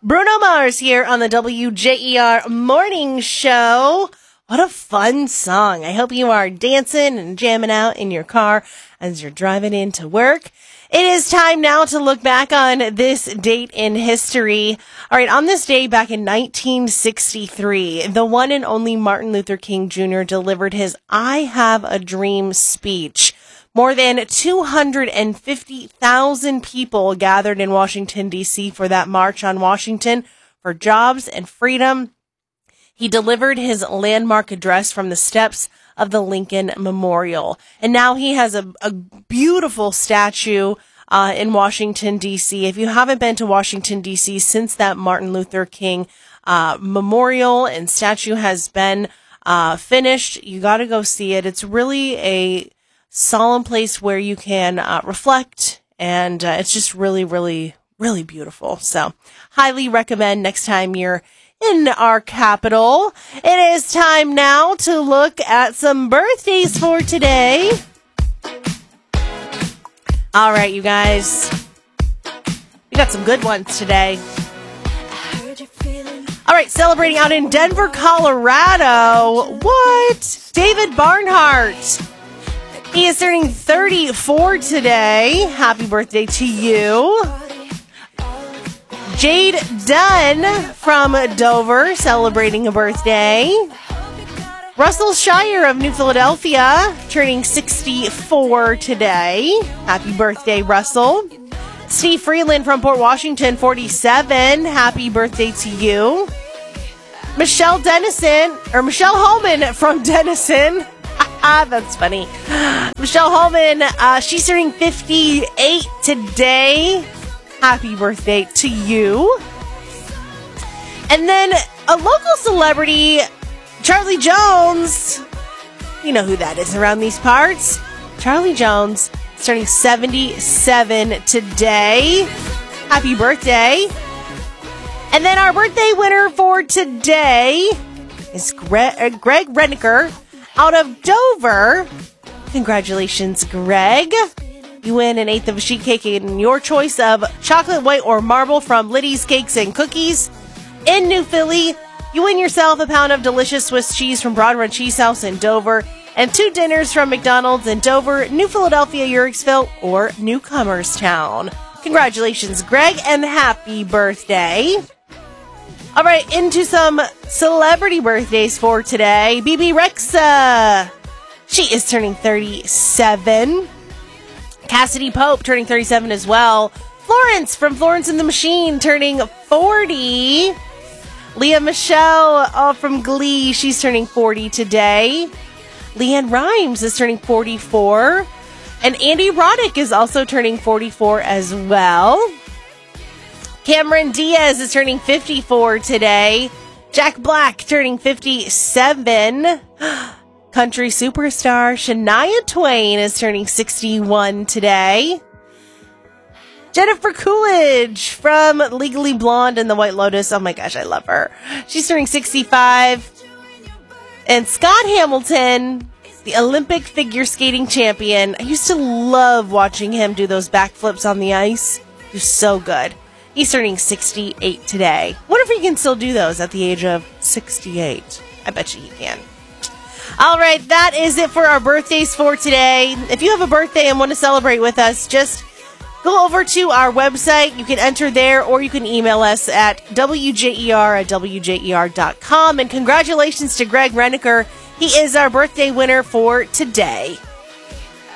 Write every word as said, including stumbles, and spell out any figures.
Bruno Mars here on the W J E R Morning Show. What a fun song. I hope you are dancing and jamming out in your car as you're driving into work. It is time now to look back on this date in history. All right, on this day back in nineteen sixty-three, the one and only Martin Luther King Junior delivered his I Have a Dream speech. More than two hundred fifty thousand people gathered in Washington, D C for that March on Washington for Jobs and Freedom. He delivered his landmark address from the steps of the Lincoln Memorial. And now he has a, a beautiful statue uh, in Washington, D C. If you haven't been to Washington, D C since that Martin Luther King uh, memorial and statue has been uh, finished, you got to go see it. It's really a solemn place where you can uh, reflect, and uh, it's just really, really, really beautiful. So, highly recommend next time you're in our capital. It is time now to look at some birthdays for today. All right, you guys, we got some good ones today. All right, celebrating out in Denver, Colorado. What? David Barnhart. He is turning thirty-four today. Happy birthday to you. Jade Dunn from Dover celebrating a birthday. Russell Shire of New Philadelphia turning sixty-four today. Happy birthday, Russell. Steve Freeland from Port Washington, forty-seven. Happy birthday to you. Michelle Dennison, or Michelle Holman from Denison. Ah, that's funny. Michelle Holman, uh, she's turning fifty-eight today. Happy birthday to you. And then a local celebrity, Charlie Jones. You know who that is around these parts. Charlie Jones is turning seventy-seven today. Happy birthday. And then our birthday winner for today is Greg, uh, Greg Reniker out of Dover. Congratulations, Greg. You win an eighth of a sheet cake in your choice of chocolate, white, or marble from Liddy's Cakes and Cookies. In New Philly, you win yourself a pound of delicious Swiss cheese from Broad Run Cheese House in Dover and two dinners from McDonald's in Dover, New Philadelphia, Uricksville, or Newcomerstown. Congratulations, Greg, and happy birthday. All right, into some celebrity birthdays for today. Bebe Rexha. She is turning thirty-seven. Cassidy Pope turning thirty-seven as well. Florence from Florence and the Machine turning forty. Leah Michelle uh, from Glee. She's turning forty today. Leanne Rimes is turning forty-four. And Andy Roddick is also turning forty-four as well. Cameron Diaz is turning fifty-four today. Jack Black turning fifty-seven. Country superstar Shania Twain is turning sixty-one today. Jennifer Coolidge from Legally Blonde and The White Lotus. Oh my gosh, I love her. She's turning sixty-five. And Scott Hamilton, the Olympic figure skating champion. I used to love watching him do those backflips on the ice. He was so good. He's turning sixty-eight today. Wonder if he can still do those at the age of sixty-eight. I bet you he can. All right, that is it for our birthdays for today. If you have a birthday and want to celebrate with us, just go over to our website. You can enter there, or you can email us at W J E R at W J E R dot com. And congratulations to Greg Reniker. He is our birthday winner for today.